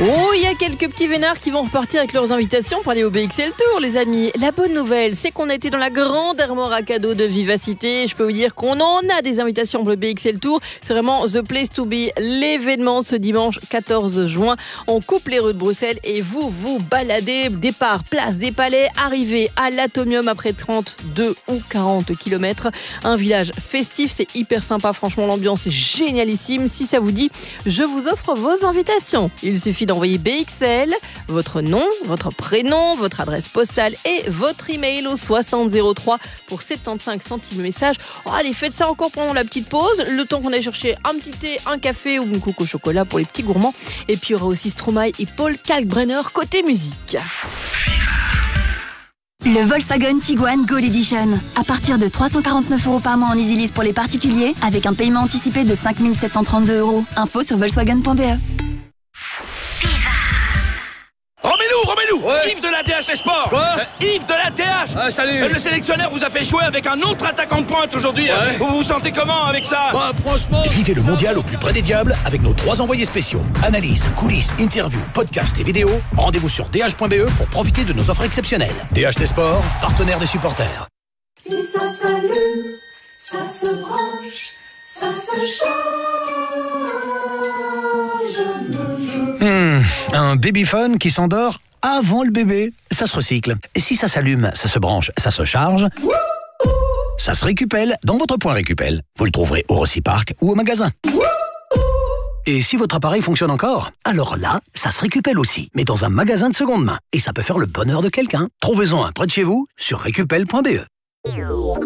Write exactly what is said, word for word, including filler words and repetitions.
Oh, il y a quelques petits vénards qui vont repartir avec leurs invitations pour aller au B X L Tour, les amis. La bonne nouvelle, c'est qu'on a été dans la grande armoire à cadeaux de Vivacité. Je peux vous dire qu'on en a des invitations pour le B X L Tour. C'est vraiment the place to be, l'événement ce dimanche quatorze juin. On coupe les rues de Bruxelles et vous vous baladez. Départ, place des Palais, arrivée à l'Atomium après trente-deux ou quarante kilomètres. Un village festif, c'est hyper sympa. Franchement, l'ambiance est génialissime. Si ça vous dit, je vous offre vos invitations. Il suffit d'envoyer B X L, votre nom, votre prénom, votre adresse postale et votre email au soixante zéro trois pour soixante-quinze centimes le message. Oh, allez, faites ça encore pendant la petite pause, le temps qu'on aille chercher un petit thé, un café ou une coucou au chocolat pour les petits gourmands. Et puis il y aura aussi Stromae et Paul Kalkbrenner côté musique. Le Volkswagen Tiguan Gold Edition. À partir de trois cent quarante-neuf euros par mois en EasyLease pour les particuliers, avec un paiement anticipé de cinq mille sept cent trente-deux euros. Info sur volkswagen point b e. Remets-nous, remets-nous Ouais. Yves de la D H Les Sports. Quoi euh, Yves de la D H. Ah, salut. Euh, Le sélectionneur vous a fait jouer avec un autre attaquant de pointe aujourd'hui. Ouais. Vous vous sentez comment avec ça? Bah, franchement... Vivez le mondial au plus près des diables avec nos trois envoyés spéciaux. Analyse, coulisses, interviews, podcasts et vidéos. Rendez-vous sur d h point b e pour profiter de nos offres exceptionnelles. D H Les Sports, partenaire des supporters. Si ça s'allume, ça se branche, ça se charge. Hmm, un babyphone qui s'endort avant le bébé. Ça se recycle. Et si ça s'allume, ça se branche, ça se charge. Ça se récupelle dans votre point Récupel. Vous le trouverez au Rociparc ou au magasin. Et si votre appareil fonctionne encore, alors là, ça se récupelle aussi, mais dans un magasin de seconde main. Et ça peut faire le bonheur de quelqu'un. Trouvez-en un près de chez vous sur récupel point b e.